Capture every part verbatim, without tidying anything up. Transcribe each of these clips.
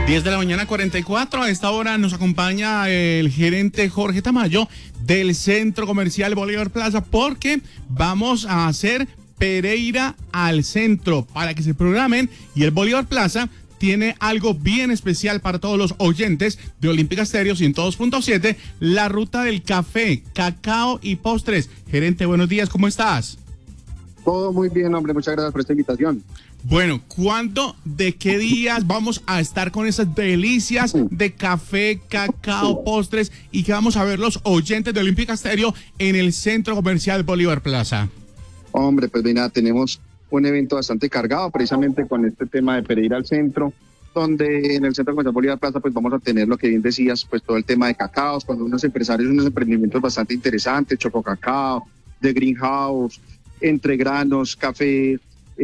diez de la mañana, cuarenta y cuatro. A esta hora nos acompaña el gerente Jorge Tamayo del Centro Comercial Bolívar Plaza, porque vamos a hacer Pereira al centro para que se programen, y el Bolívar Plaza tiene algo bien especial para todos los oyentes de Olímpica Estéreo ciento dos punto siete, la ruta del café, cacao y postres. Gerente, buenos días, ¿cómo estás? Todo muy bien, hombre, muchas gracias por esta invitación. Bueno, ¿cuándo, de qué días vamos a estar con esas delicias de café, cacao, postres, y que vamos a ver los oyentes de Olímpica Estéreo en el Centro Comercial Bolívar Plaza? Hombre, pues mira, tenemos un evento bastante cargado precisamente con este tema de Pereira al centro, donde en el Centro Comercial Bolívar Plaza pues vamos a tener, lo que bien decías, pues todo el tema de cacaos, con unos empresarios, unos emprendimientos bastante interesantes, Choco Cacao, de Greenhouse, Entre Granos, Café,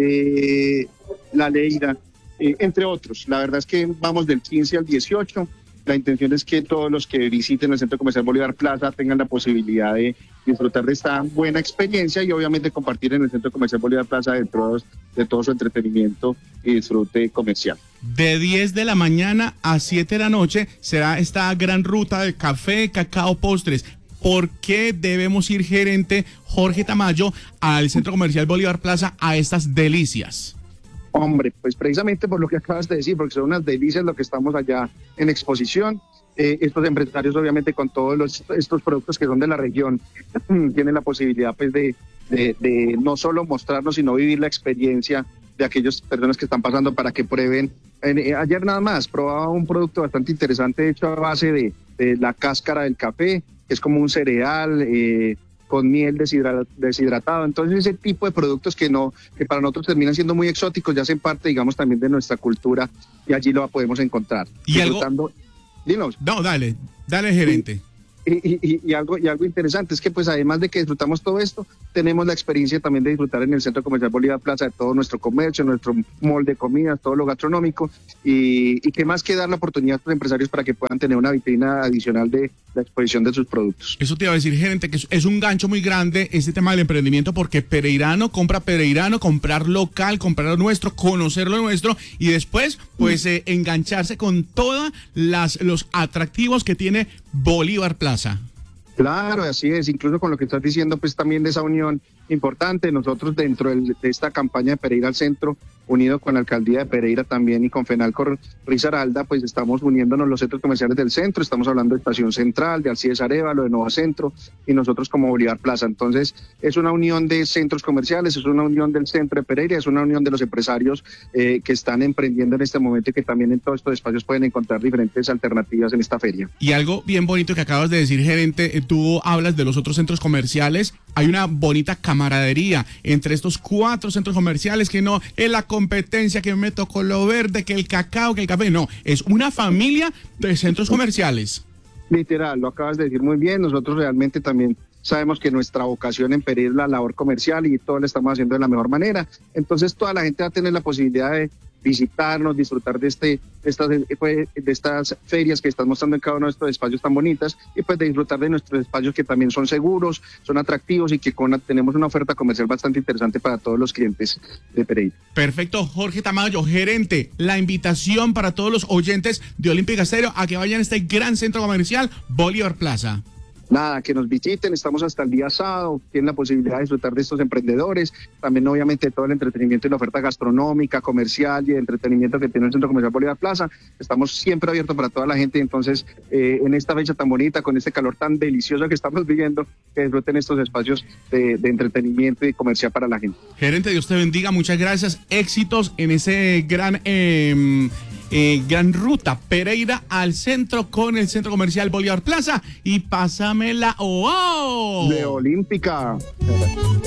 eh, La Leira, eh, entre otros. La verdad es que vamos del quince al dieciocho. La intención es que todos los que visiten el Centro Comercial Bolívar Plaza tengan la posibilidad de disfrutar de esta buena experiencia y obviamente compartir en el Centro Comercial Bolívar Plaza de, todos, de todo su entretenimiento y disfrute comercial. De diez de la mañana a siete de la noche será esta gran ruta de café, cacao, postres. ¿Por qué debemos ir, gerente Jorge Tamayo, al Centro Comercial Bolívar Plaza a estas delicias? Hombre, pues precisamente por lo que acabas de decir, porque son unas delicias lo que estamos allá en exposición. Eh, estos empresarios, obviamente, con todos los, estos productos que son de la región, tienen la posibilidad pues de, de, de no solo mostrarnos, sino vivir la experiencia de aquellas personas que están pasando para que prueben. Eh, ayer nada más probaba un producto bastante interesante hecho a base de, de la cáscara del café, que es como un cereal, eh, con miel deshidratado. Entonces ese tipo de productos que no que para nosotros terminan siendo muy exóticos, ya hacen parte, digamos, también de nuestra cultura, y allí lo podemos encontrar. ¿Y algo? Dinos. No, dale, dale, gerente. Y, y, y, algo, y algo interesante es que pues además de que disfrutamos todo esto, tenemos la experiencia también de disfrutar en el Centro Comercial Bolívar Plaza de todo nuestro comercio, nuestro mall de comidas, todo lo gastronómico, y, y qué más que dar la oportunidad a los empresarios para que puedan tener una vitrina adicional de la exposición de sus productos. Eso te iba a decir, gerente, que es un gancho muy grande este tema del emprendimiento, porque pereirano compra pereirano, comprar local, comprar lo nuestro, conocer lo nuestro, y después pues eh, engancharse con todos los atractivos que tiene Bolívar Plaza. Claro, así es, incluso con lo que estás diciendo, pues también de esa unión importante. Nosotros dentro de esta campaña de Pereira al centro, unido con la alcaldía de Pereira también y con Fenalco Risaralda, pues estamos uniéndonos los centros comerciales del centro. Estamos hablando de Estación Central, de Alcides Arévalo, de Nova Centro, y nosotros como Bolívar Plaza. Entonces es una unión de centros comerciales, es una unión del centro de Pereira, es una unión de los empresarios eh, que están emprendiendo en este momento y que también en todos estos espacios pueden encontrar diferentes alternativas en esta feria. Y algo bien bonito que acabas de decir, gerente, tú hablas de los otros centros comerciales. Hay una bonita camaradería entre estos cuatro centros comerciales, que no es la competencia, que me tocó lo verde, que el cacao, que el café, no, es una familia de centros comerciales. Literal, lo acabas de decir muy bien. Nosotros realmente también sabemos que nuestra vocación en Pereira es la labor comercial y todo lo estamos haciendo de la mejor manera. Entonces toda la gente va a tener la posibilidad de visitarnos, disfrutar de este de estas, de estas ferias que están mostrando en cada uno de estos espacios tan bonitas, y pues de disfrutar de nuestros espacios que también son seguros, son atractivos y que con, tenemos una oferta comercial bastante interesante para todos los clientes de Pereira. Perfecto, Jorge Tamayo, gerente, la invitación para todos los oyentes de Olímpica Estéreo a que vayan a este gran centro comercial Bolívar Plaza. Nada, que nos visiten, estamos hasta el día sábado, tienen la posibilidad de disfrutar de estos emprendedores, también obviamente todo el entretenimiento y la oferta gastronómica, comercial y de entretenimiento que tiene el Centro Comercial Bolívar Plaza. Estamos siempre abiertos para toda la gente, entonces eh, en esta fecha tan bonita, con este calor tan delicioso que estamos viviendo, que disfruten estos espacios de, de entretenimiento y comercial para la gente. Gerente, Dios te bendiga, muchas gracias, éxitos en ese gran... Eh, Eh, gran ruta, Pereira al centro con el Centro Comercial Bolívar Plaza, y pásamela, oh, oh. De Olímpica.